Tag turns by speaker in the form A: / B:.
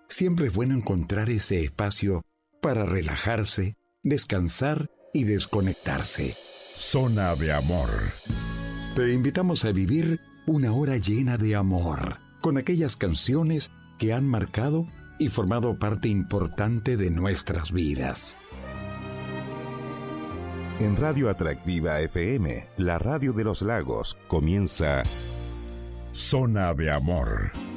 A: siempre es bueno encontrar ese espacio para relajarse, descansar y desconectarse. Zona de Amor. Te invitamos a vivir una hora llena de amor, con aquellas canciones que han marcado y formado parte importante de nuestras vidas.
B: En Radio Atractiva FM, la radio de los lagos, comienza Zona de Amor.